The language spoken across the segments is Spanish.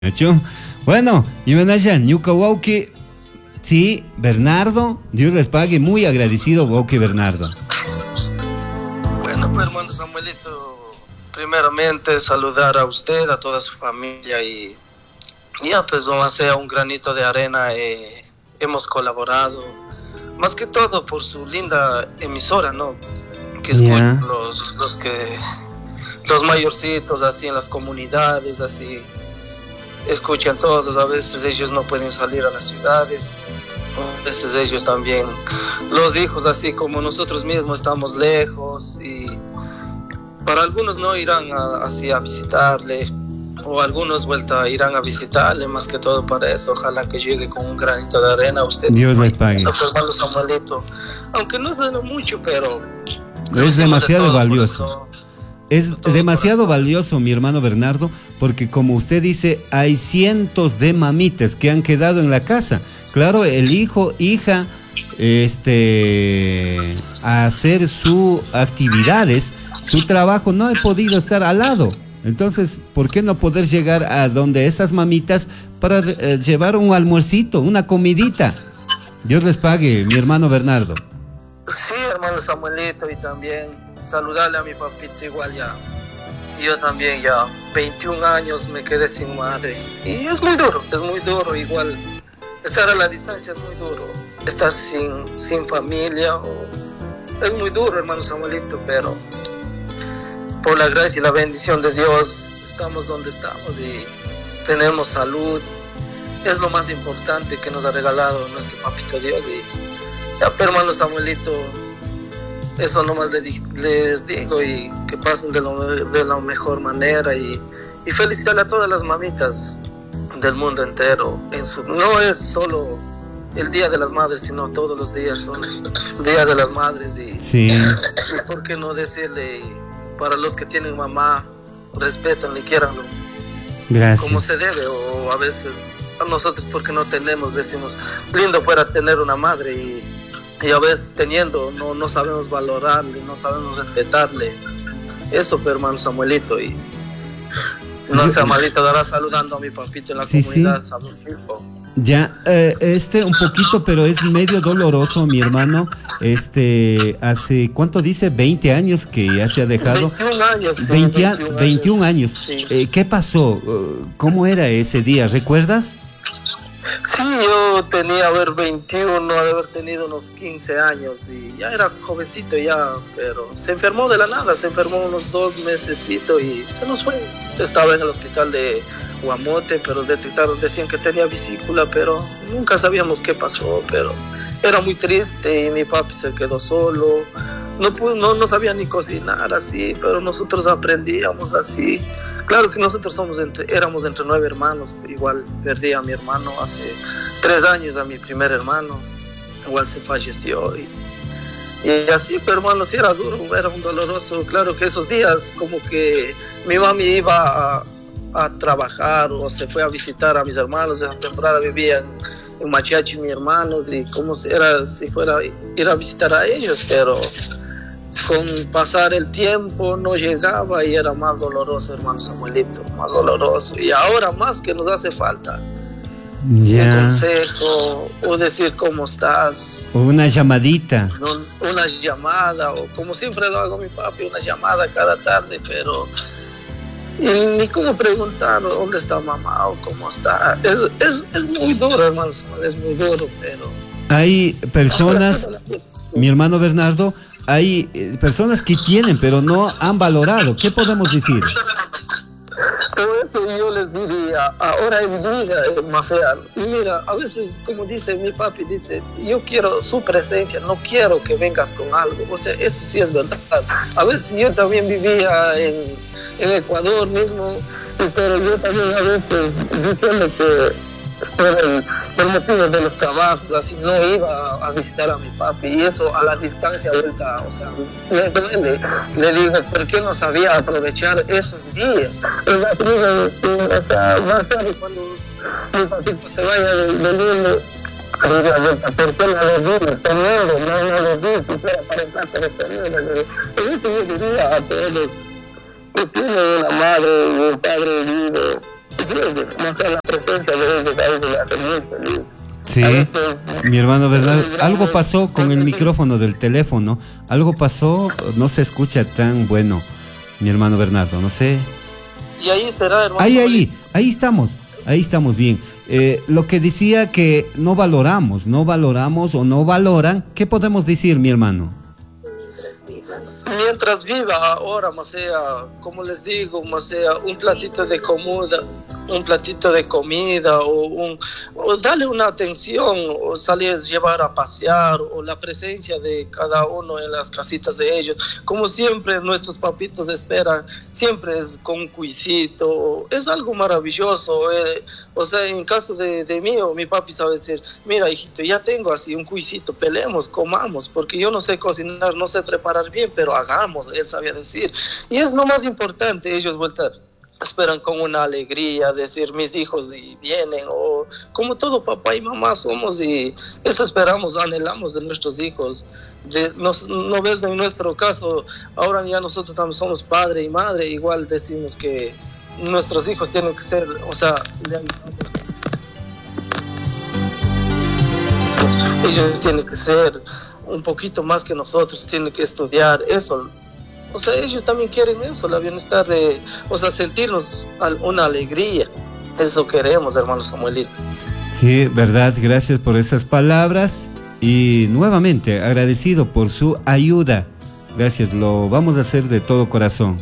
Nacho. Bueno, y Benaya, Ñuka Wauki, sí, Bernardo, Dios les pague, muy agradecido, Wauki Bernardo. Bueno, pues hermano Samuelito, primeramente saludar a usted, a toda su familia y ya pues vamos a hacer un granito de arena, hemos colaborado, más que todo por su linda emisora, ¿no? Que escuchan los mayorcitos así en las comunidades, así escuchan todos, a veces ellos no pueden salir a las ciudades, a veces ellos también, los hijos así como nosotros mismos estamos lejos y para algunos no irán así a visitarle o algunos vuelta irán a visitarle, más que todo para eso, ojalá que llegue con un granito de arena a usted. Dios les pague. Hermano Samuelito, aunque no sea mucho, pero es demasiado valioso. Es demasiado valioso, mi hermano Bernardo, porque como usted dice, hay cientos de mamitas que han quedado en la casa. Claro, el hijo, hija, a hacer sus actividades, su trabajo, no he podido estar al lado. Entonces, ¿por qué no poder llegar a donde esas mamitas para llevar un almuercito, una comidita? Dios les pague, mi hermano Bernardo. Sí, hermano Samuelito, y también saludarle a mi papito igual ya. Yo también ya 21 años me quedé sin madre. Y es muy duro igual. Estar a la distancia es muy duro. Estar sin familia es muy duro, hermano Samuelito, pero por la gracia y la bendición de Dios estamos donde estamos y tenemos salud. Es lo más importante que nos ha regalado nuestro papito Dios. Y ya, pero hermano Samuelito, eso nomás les digo y que pasen de la mejor manera y felicitarle a todas las mamitas del mundo entero. No es solo el Día de las Madres, sino todos los días son Día de las Madres y, sí. Y por qué no decirle para los que tienen mamá, respétenle, quiéranlo. Gracias. Como se debe, o a veces a nosotros porque no tenemos decimos, lindo fuera tener una madre y a veces teniendo no sabemos valorarle, no sabemos respetarle. Eso, pero hermano Samuelito, y no sé, Amadita dará saludando a mi papito en la comunidad. Sí. Ya, un poquito, pero es medio doloroso, mi hermano. Hace, ¿cuánto dice? 20 años que ya se ha dejado. 21 años. Sí, 21 años. Sí. ¿Qué pasó? ¿Cómo era ese día? ¿Recuerdas? Sí, yo tenía, 21, haber tenido unos 15 años y ya era jovencito ya, pero se enfermó de la nada, se enfermó unos 2 mesecitos y se nos fue. Estaba en el hospital de Guamote, pero decían que tenía vesícula, pero nunca sabíamos qué pasó, pero era muy triste y mi papi se quedó solo, no sabía ni cocinar así, pero nosotros aprendíamos así. Claro que nosotros éramos entre 9 hermanos, igual perdí a mi hermano hace 3 años, a mi primer hermano, igual se falleció y así, pero hermano, sí era duro, era un doloroso. Claro que esos días como que mi mami iba a trabajar o se fue a visitar a mis hermanos, en la temporada vivían en Machiachi mis hermanos y como si fuera a ir a visitar a ellos, pero con pasar el tiempo no llegaba y era más doloroso, hermano Samuelito, más doloroso. Y ahora más que nos hace falta un consejo o decir cómo estás. O una llamadita. Una llamada, o como siempre lo hago mi papi, una llamada cada tarde, pero ni cómo preguntar dónde está mamá o cómo está. Es muy duro, hermano, es muy duro, pero hay personas, mi hermano Bernardo, hay personas que tienen, pero no han valorado. ¿Qué podemos decir? Por eso yo les diría, ahora en vida es más real. Y mira, a veces, como dice mi papi, dice, yo quiero su presencia, no quiero que vengas con algo. O sea, eso sí es verdad. A veces yo también vivía en Ecuador mismo, pero yo también a veces diciendo que por motivos de los trabajos, así no iba a visitar a mi papi y eso a la distancia vuelta, o sea, me duele. Le digo, ¿por qué no sabía aprovechar esos días? Más tarde cuando mi papito se vaya del mundo, ¿por qué no lo vi? Primero, no lo vi, si fuera para estar con el primero. Eso yo diría a todos que tienen una madre y un padre vivo. mostrar la presencia de ellos a veces me hace muy feliz. Sí, mi hermano Bernardo, algo pasó con el micrófono del teléfono, algo pasó, no se escucha tan bueno, mi hermano Bernardo, no sé. Y ahí será, hermano. Ahí estamos bien. Lo que decía que no valoramos o no valoran, ¿qué podemos decir, mi hermano? Mientras viva ahora, más sea, como les digo, más sea un platito de comida o darle una atención o salir a llevar a pasear o la presencia de cada uno en las casitas de ellos, como siempre nuestros papitos esperan, siempre es con un cuisito, es algo maravilloso. O sea, en caso de mí o mi papi sabe decir, mira hijito, ya tengo así un cuisito, peleemos, comamos, porque yo no sé cocinar, no sé preparar bien, pero hagamos, él sabía decir, y es lo más importante. Ellos esperan con una alegría, decir mis hijos y vienen, o como todo papá y mamá somos, y eso esperamos, anhelamos de nuestros hijos. No ves, en nuestro caso, ahora ya nosotros también somos padre y madre, igual decimos que nuestros hijos tienen que ser, o sea, ellos tienen que ser un poquito más que nosotros, tienen que estudiar eso. O sea, ellos también quieren eso, la bienestar o sea, sentirnos una alegría. Eso queremos, hermano Samuelito. Sí, verdad, gracias por esas palabras y nuevamente agradecido por su ayuda. Gracias, lo vamos a hacer de todo corazón.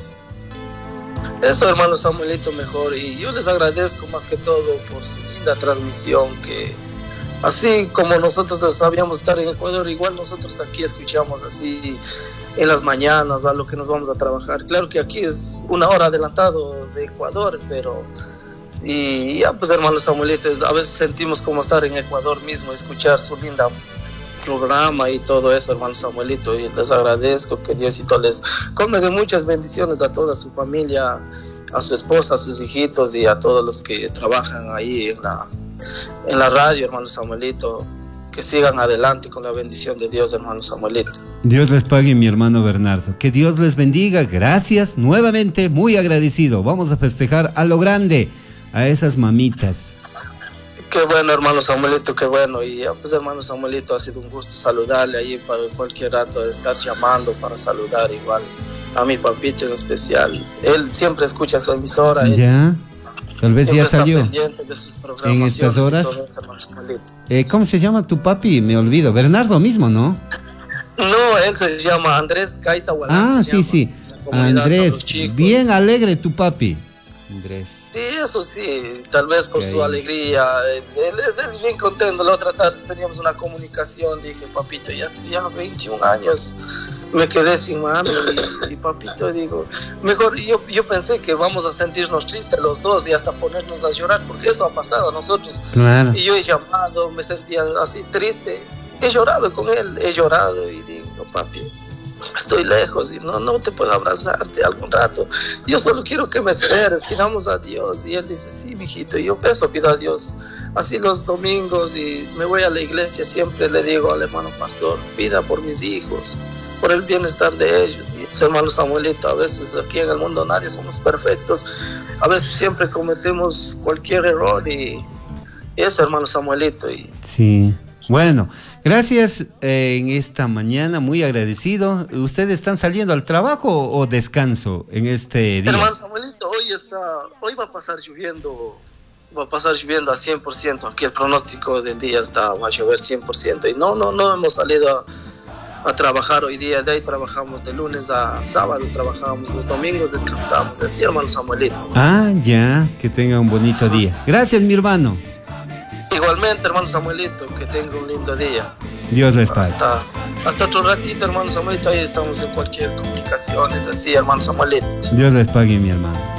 Eso, hermano Samuelito, mejor. Y yo les agradezco más que todo por su linda transmisión, que así como nosotros sabíamos estar en Ecuador, igual nosotros aquí escuchamos así en las mañanas a lo que nos vamos a trabajar. Claro que aquí es una hora adelantado de Ecuador, pero y ya pues, hermano Samuelito, a veces sentimos como estar en Ecuador mismo, escuchar su linda programa y todo eso, hermano Samuelito, y les agradezco, que Diosito les colme de muchas bendiciones a toda su familia, a su esposa, a sus hijitos y a todos los que trabajan ahí en la radio, hermano Samuelito, que sigan adelante con la bendición de Dios, hermano Samuelito. Dios les pague, mi hermano Bernardo, que Dios les bendiga, gracias, nuevamente muy agradecido, vamos a festejar a lo grande a esas mamitas. Qué bueno, hermano Samuelito, qué bueno. Y pues, hermano Samuelito, ha sido un gusto saludarle ahí para cualquier rato de estar llamando para saludar igual a mi papito en especial. Él siempre escucha su emisora. Ya, tal vez ya salió de sus en estas horas. Eso, ¿Cómo se llama tu papi? Me olvido. Bernardo mismo, ¿no? No, él se llama Andrés Caiza Gualán. Sí. Andrés, bien alegre tu papi. Andrés. Sí, eso sí, tal vez por su alegría. Él es bien contento. La otra tarde teníamos una comunicación, dije, papito, ya 21 años me quedé sin mano y papito, digo, mejor, yo pensé que vamos a sentirnos tristes los dos y hasta ponernos a llorar, porque eso ha pasado a nosotros. Claro. Y yo he llamado, me sentía así triste, he llorado con él, y digo, papi, estoy lejos y no te puedo abrazarte algún rato, yo solo quiero que me esperes, pidamos a Dios. Y él dice, sí, mijito, y yo pido a Dios, así los domingos, y me voy a la iglesia, siempre le digo al hermano pastor, pida por mis hijos, por el bienestar de ellos. Y su hermano Samuelito, a veces aquí en el mundo nadie somos perfectos, a veces siempre cometemos cualquier error, y eso, hermano Samuelito. Sí, bueno, gracias en esta mañana, muy agradecido. ¿Ustedes están saliendo al trabajo o descanso en este día? Hermano Samuelito, hoy va a pasar lloviendo al 100%, aquí el pronóstico del día va a llover 100%, y no hemos salido a trabajar hoy día. De ahí trabajamos de lunes a sábado, trabajamos los domingos, descansamos, así, hermano Samuelito. Ya, que tenga un bonito día. Gracias, mi hermano. Igualmente, hermano Samuelito, que tenga un lindo día. Dios les pague. Hasta otro ratito, hermano Samuelito, ahí estamos en cualquier comunicación, es así, hermano Samuelito. Dios les pague, mi hermano.